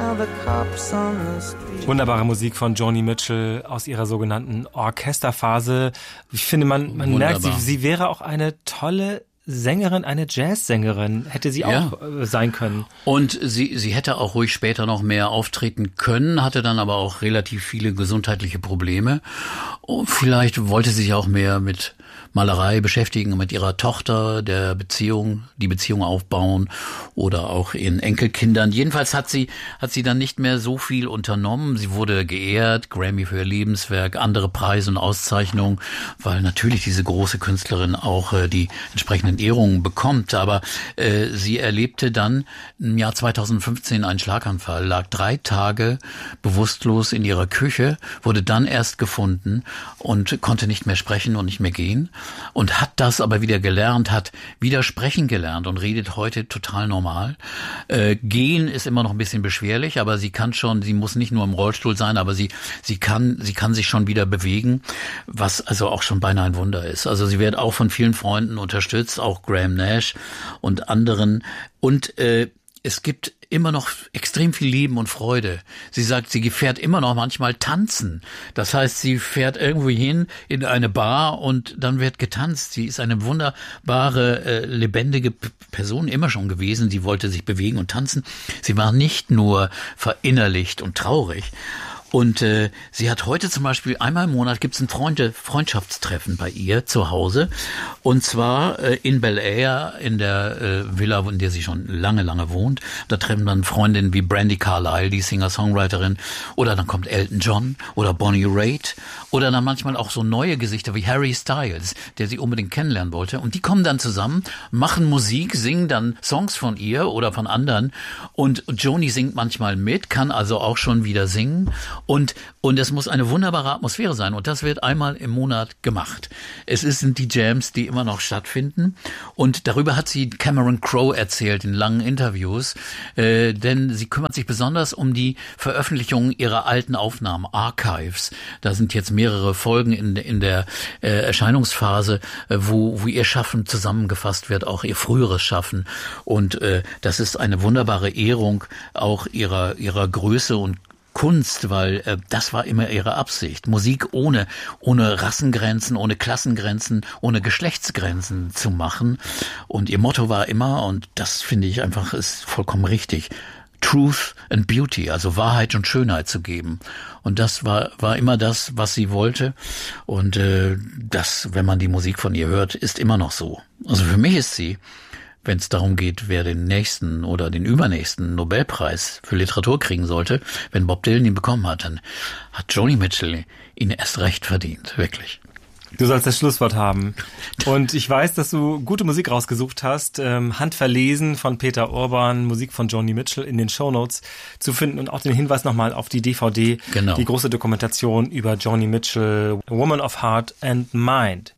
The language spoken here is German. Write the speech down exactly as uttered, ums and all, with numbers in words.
Wunderbare Musik von Joni Mitchell aus ihrer sogenannten Orchesterphase. Ich finde, man, man merkt, sie, sie wäre auch eine tolle Sängerin, eine Jazzsängerin, hätte sie ja. auch äh, sein können. Und sie, sie hätte auch ruhig später noch mehr auftreten können, hatte dann aber auch relativ viele gesundheitliche Probleme. Und vielleicht wollte sie sich auch mehr mit Malerei beschäftigen, mit ihrer Tochter, der Beziehung, die Beziehung aufbauen oder auch ihren Enkelkindern. Jedenfalls hat sie, hat sie dann nicht mehr so viel unternommen. Sie wurde geehrt, Grammy für ihr Lebenswerk, andere Preise und Auszeichnungen, weil natürlich diese große Künstlerin auch äh, die entsprechenden Ehrungen bekommt. Aber äh, sie erlebte dann im Jahr zweitausendfünfzehn einen Schlaganfall, lag drei Tage bewusstlos in ihrer Küche, wurde dann erst gefunden und konnte nicht mehr sprechen und nicht mehr gehen. Und hat das aber wieder gelernt, hat wieder sprechen gelernt und redet heute total normal. Äh, gehen ist immer noch ein bisschen beschwerlich, aber sie kann schon, sie muss nicht nur im Rollstuhl sein, aber sie sie kann sie kann sich schon wieder bewegen, was also auch schon beinahe ein Wunder ist. Also sie wird auch von vielen Freunden unterstützt, auch Graham Nash und anderen. Und äh, es gibt immer noch extrem viel Leben und Freude. Sie sagt, sie fährt immer noch manchmal tanzen. Das heißt, sie fährt irgendwo hin in eine Bar und dann wird getanzt. Sie ist eine wunderbare, äh, lebendige Person immer schon gewesen. Sie wollte sich bewegen und tanzen. Sie war nicht nur verinnerlicht und traurig. Und äh, sie hat heute zum Beispiel einmal im Monat gibt's ein Freunde, Freundschaftstreffen bei ihr zu Hause. Und zwar äh, in Bel Air, in der äh, Villa, in der sie schon lange, lange wohnt. Da treffen dann Freundinnen wie Brandi Carlile, die Singer-Songwriterin. Oder dann kommt Elton John oder Bonnie Raitt. Oder dann manchmal auch so neue Gesichter wie Harry Styles, der sie unbedingt kennenlernen wollte. Und die kommen dann zusammen, machen Musik, singen dann Songs von ihr oder von anderen. Und Joni singt manchmal mit, kann also auch schon wieder singen. Und, und es muss eine wunderbare Atmosphäre sein. Und das wird einmal im Monat gemacht. Es sind die Jams, die immer noch stattfinden. Und darüber hat sie Cameron Crowe erzählt in langen Interviews. Äh, denn sie kümmert sich besonders um die Veröffentlichung ihrer alten Aufnahmen, Archives. Da sind jetzt mehrere Folgen in, in der äh, Erscheinungsphase, äh, wo, wo ihr Schaffen zusammengefasst wird, auch ihr früheres Schaffen. Und äh, das ist eine wunderbare Ehrung auch ihrer, ihrer Größe und Kunst, weil äh, das war immer ihre Absicht. Musik ohne ohne Rassengrenzen, ohne Klassengrenzen, ohne Geschlechtsgrenzen zu machen. Und ihr Motto war immer, und das finde ich einfach ist vollkommen richtig, Truth and Beauty, also Wahrheit und Schönheit zu geben. Und das war war immer das, was sie wollte. Und äh, das, wenn man die Musik von ihr hört, ist immer noch so. Also für mich ist sie, wenn es darum geht, wer den nächsten oder den übernächsten Nobelpreis für Literatur kriegen sollte, wenn Bob Dylan ihn bekommen hat, dann hat Joni Mitchell ihn erst recht verdient, wirklich. Du sollst das Schlusswort haben. Und ich weiß, dass du gute Musik rausgesucht hast. Ähm, Handverlesen von Peter Urban, Musik von Joni Mitchell in den Shownotes zu finden und auch den Hinweis nochmal auf die D V D, genau. Die große Dokumentation über Joni Mitchell, A Woman of Heart and Mind.